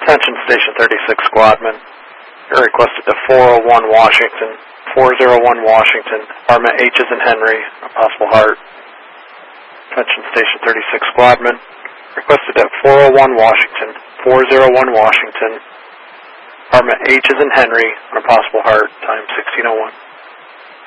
Attention Station 36 Squadman. You're requested to 401 Washington. 401 Washington. Apartment H is in Henry. A possible heart. Attention Station 36 Squadman. Requested at 401 Washington. 401 Washington. Apartment H is in Henry. On a possible heart. Time 1601.